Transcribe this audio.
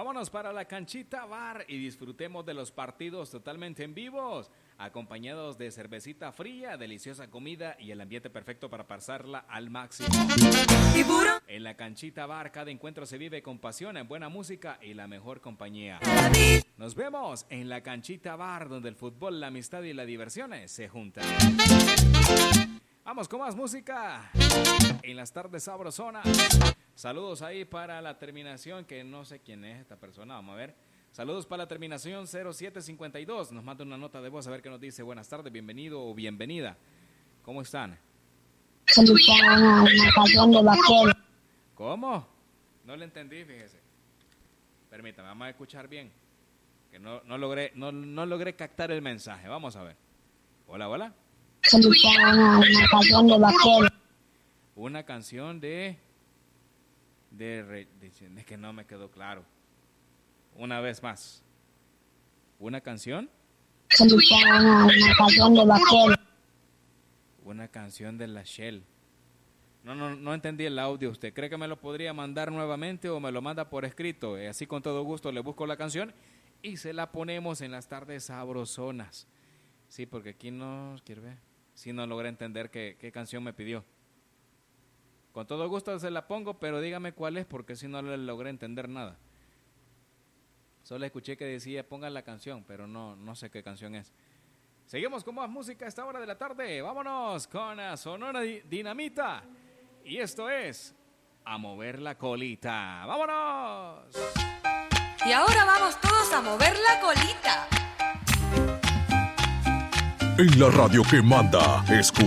Vámonos para la Canchita Bar y disfrutemos de los partidos totalmente en vivos, acompañados de cervecita fría, deliciosa comida y el ambiente perfecto para pasarla al máximo. En la Canchita Bar cada encuentro se vive con pasión, en buena música y la mejor compañía. Nos vemos en la Canchita Bar, donde el fútbol, la amistad y la diversión se juntan. Vamos con más música en las tardes sabrosonas. Saludos ahí para la terminación, que no sé quién es esta persona, vamos a ver. Saludos para la terminación 0752. Nos manda una nota de voz a ver qué nos dice. Buenas tardes, bienvenido o bienvenida. ¿Cómo están? Una canción de vaquero. ¿Cómo? No le entendí, fíjese. Permítame, vamos a escuchar bien. Que no logré captar el mensaje. Vamos a ver. Hola, hola. Una canción de vaquero. Una canción de es que no me quedó claro. Una vez más. ¿Una canción? Una canción de vaquero. Una canción de la Shell. No entendí el audio. ¿Usted cree que me lo podría mandar nuevamente o me lo manda por escrito? Así con todo gusto le busco la canción y se la ponemos en las tardes sabrosonas. Sí, porque aquí no quiero ver. Sí, no logré entender qué canción me pidió. Con todo gusto se la pongo, pero dígame cuál es, porque si no le logré entender nada. Solo escuché que decía ponga la canción, pero no sé qué canción es. Seguimos con más música a esta hora de la tarde. Vámonos con Sonora Dinamita. Y esto es A Mover la Colita. ¡Vámonos! Y ahora vamos todos a mover la colita. En la radio que manda, escucha.